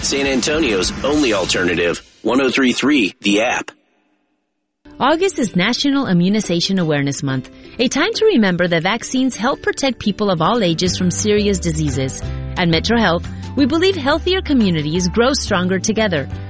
San Antonio's only alternative, 103.3 The App. August is National Immunization Awareness Month, a time to remember that vaccines help protect people of all ages from serious diseases. At Metro Health, we believe healthier communities grow stronger together.